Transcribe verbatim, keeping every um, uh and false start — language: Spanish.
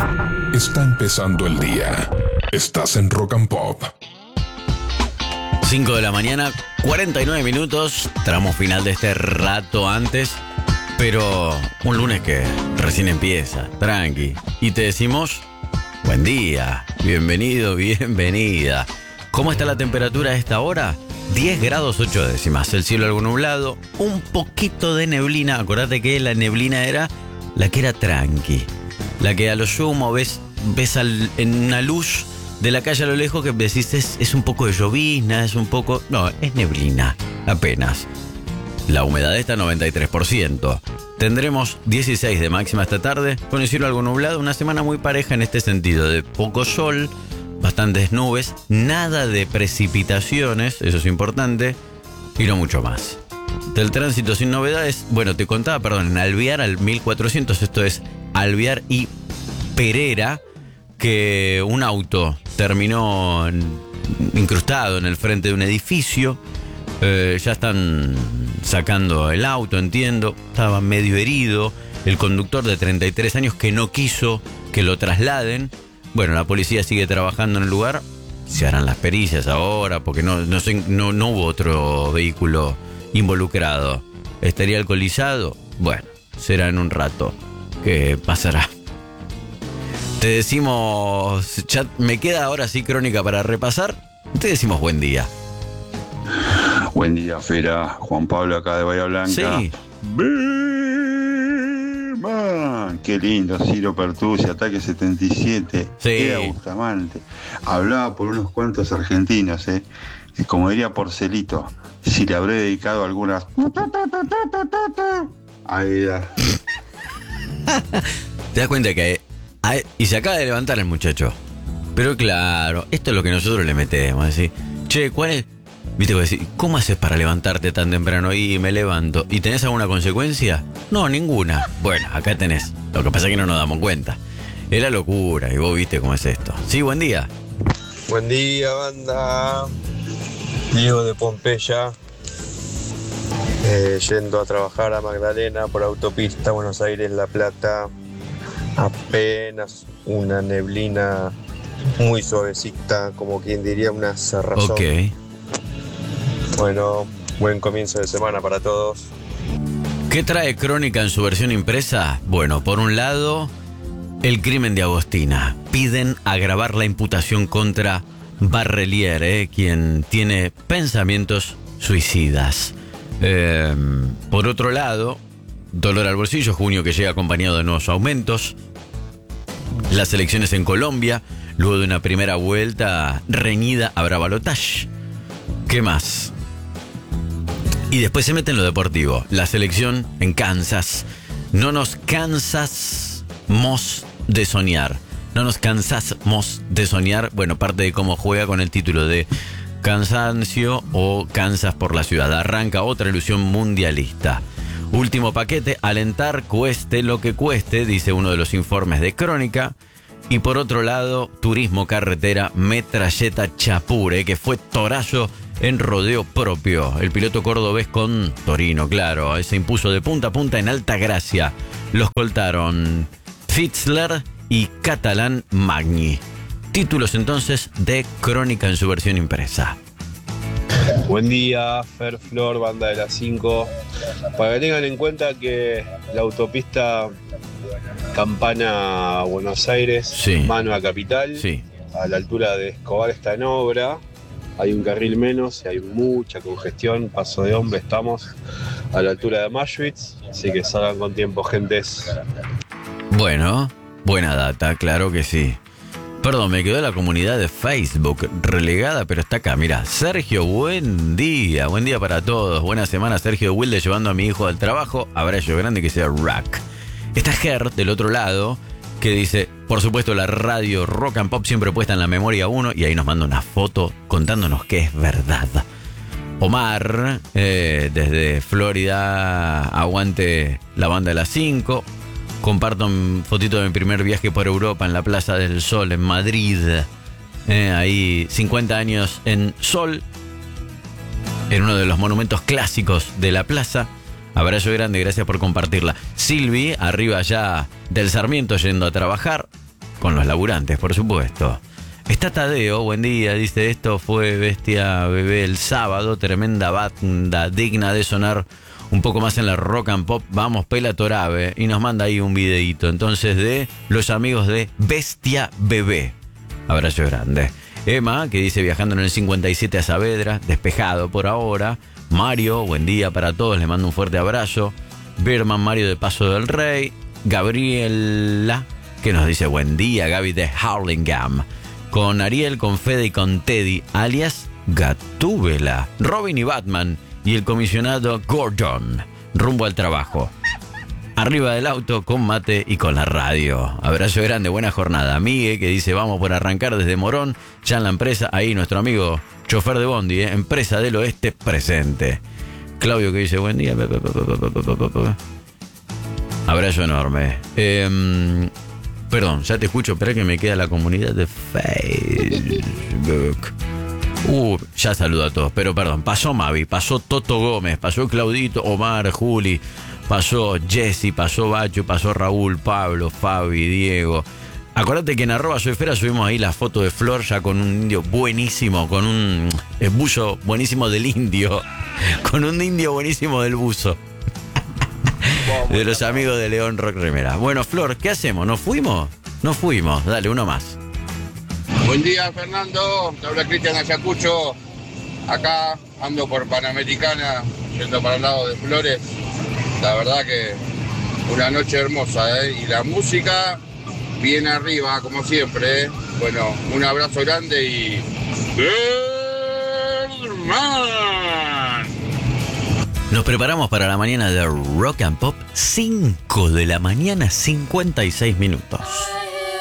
Está empezando el día. Estás en Rock and Pop. cinco de la mañana, cuarenta y nueve minutos. Tramo final de este rato antes. Pero un lunes que recién empieza, tranqui. Y te decimos, buen día, bienvenido, bienvenida. ¿Cómo está la temperatura a esta hora? diez grados ocho décimas, el cielo algo nublado, un poquito de neblina. Acordate que la neblina era la que era tranqui, la que a lo sumo ves, ves al, en una luz de la calle a lo lejos que decís es, es un poco de llovizna, es un poco... No, es neblina, apenas. La humedad está noventa y tres por ciento. Tendremos dieciséis de máxima esta tarde, con el cielo algo nublado, una semana muy pareja en este sentido, de poco sol, bastantes nubes, nada de precipitaciones, eso es importante, y no mucho más. Del tránsito sin novedades, bueno, te contaba, perdón, en Alvear al mil cuatrocientos, esto es Alvear y Perera, que un auto terminó incrustado en el frente de un edificio. Eh, ya están sacando el auto, entiendo, estaba medio herido el conductor de treinta y tres años que no quiso que lo trasladen. Bueno, la policía sigue trabajando en el lugar. Se harán las pericias ahora porque no, no, sé, no, no hubo otro vehículo involucrado. ¿Estaría alcoholizado? Bueno, será en un rato que pasará. Te decimos, chat, me queda ahora sí crónica para repasar. Te decimos buen día. Buen día, Fera. Juan Pablo acá de Bahía Blanca. Sí. Man, qué lindo, Ciro Pertusi, Ataque setenta y siete. Sí. Qué Bustamante. Hablaba por unos cuantos argentinos, ¿eh? Y como diría Porcelito, si le habré dedicado algunas... Ahí da. Te das cuenta que... hay, y se acaba de levantar el muchacho. Pero claro, esto es lo que nosotros le metemos. Decir, che, ¿cuál es...? Viste, voy a decir, ¿cómo haces para levantarte tan temprano? Y me levanto. ¿Y tenés alguna consecuencia? No, ninguna. Bueno, acá tenés. Lo que pasa es que no nos damos cuenta. Es la locura, y vos viste cómo es esto. Sí, buen día. Buen día, banda. Diego de Pompeya. Eh, yendo a trabajar a Magdalena por autopista Buenos Aires-La Plata. Apenas una neblina muy suavecita, como quien diría una cerrazón. Ok. Bueno, buen comienzo de semana para todos. ¿Qué trae Crónica en su versión impresa? Bueno, por un lado, el crimen de Agostina. Piden agravar la imputación contra Barrelier, ¿eh? Quien tiene pensamientos suicidas. Eh, por otro lado, dolor al bolsillo, junio que llega acompañado de nuevos aumentos. Las elecciones en Colombia, luego de una primera vuelta reñida, habrá balotaje. ¿Qué más? Y después se mete en lo deportivo. La selección en Kansas. No nos cansamos de soñar. No nos cansamos de soñar. Bueno, parte de cómo juega con el título de cansancio o Kansas por la ciudad. Arranca otra ilusión mundialista. Último paquete, alentar cueste lo que cueste, dice uno de los informes de Crónica. Y por otro lado, turismo carretera, metralleta Chapure, que fue torazo en rodeo propio. El piloto cordobés con Torino, claro, se impuso de punta a punta en Altagracia. Los coltaron Fitzler y Catalán Magni. Títulos entonces de Crónica en su versión impresa. Buen día, Fer Flor, banda de las cinco. Para que tengan en cuenta que la autopista Campana a Buenos Aires, sí. Mano a Capital, sí. A la altura de Escobar está en obra. Hay un carril menos y hay mucha congestión. Paso de hombre, estamos a la altura de Maschwitz, así que salgan con tiempo, gentes. Bueno, buena data, claro que sí. Perdón, me quedó la comunidad de Facebook relegada, pero está acá. Mira, Sergio, buen día. Buen día para todos. Buena semana, Sergio Wilde, llevando a mi hijo al trabajo. Abrazo grande, que sea rock. Está Ger, del otro lado, que dice, por supuesto, la radio Rock and Pop siempre puesta en la memoria uno, y ahí nos manda una foto contándonos que es verdad. Omar, eh, desde Florida, aguante la banda de las cinco. Comparto un fotito de mi primer viaje por Europa en la Plaza del Sol, en Madrid. Eh, ahí, cincuenta años en Sol, en uno de los monumentos clásicos de la plaza. Abrazo grande, gracias por compartirla. Silvi, arriba ya del Sarmiento, yendo a trabajar. con los laburantes, por supuesto. Está Tadeo, buen día, dice, esto fue Bestia Bebé el sábado, tremenda banda, digna de sonar un poco más en la rock and pop, vamos, Pela Torabe, y nos manda ahí un videíto, entonces, de los amigos de Bestia Bebé. Abrazo grande. Emma, que dice, viajando en el cincuenta y siete a Saavedra, despejado por ahora. Mario, buen día para todos, le mando un fuerte abrazo. Birman Mario de Paso del Rey. Gabriela, que nos dice, buen día, Gaby de Hurlingham. Con Ariel, con Fede y con Teddy, alias Gatúbela. Robin y Batman y el comisionado Gordon, rumbo al trabajo. Arriba del auto, con mate y con la radio. Abrazo grande, buena jornada. Migue, que dice, vamos por arrancar desde Morón, ya en la empresa, ahí nuestro amigo chofer de bondi, ¿eh? Empresa del Oeste, presente. Claudio, que dice, buen día. Abrazo enorme. Eh, perdón, ya te escucho, espera que me queda la comunidad de Facebook. Uh, ya saludo a todos, pero perdón, pasó Mavi, pasó Toto Gómez, pasó Claudito, Omar, Juli, pasó Jessy, pasó Bacho, pasó Raúl, Pablo, Fabi, Diego. Acordate que en arroba soy Fera subimos ahí la foto de Flor ya con un indio buenísimo, con un buzo buenísimo del indio, con un indio buenísimo del buzo. De los amigos de León Rock Remera. Bueno, Flor, ¿qué hacemos? ¿Nos fuimos? Nos fuimos, dale, uno más. Buen día, Fernando. Te habla Cristian Ayacucho. Acá ando por Panamericana, yendo para el lado de Flores. La verdad que una noche hermosa, ¿eh? Y la música bien arriba, como siempre, ¿eh? Bueno, un abrazo grande y... ¡Herman! Nos preparamos para la mañana de Rock and Pop, cinco de la mañana, cincuenta y seis minutos.